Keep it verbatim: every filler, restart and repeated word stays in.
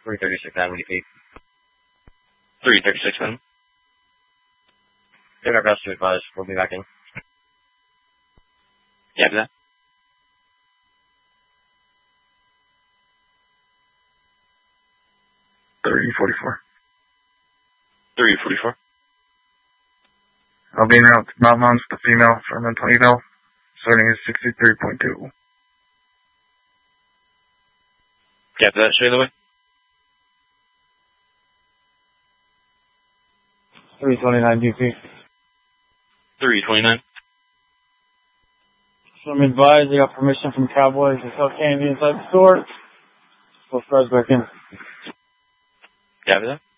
three thirty-six Avenue feet. three thirty-six, man. Did our best to advise. We'll be back in. Yeah, for that. three forty-four. three forty-four. I'll be in route to Mount Mounts, the female for mental eval. Starting at sixty-three point two. Yeah, for that, straight away. three twenty-nine D P. three twenty-nine. So I'm advised I got permission from Cowboys to sell candy inside the store. We'll start back in. Yeah, for that.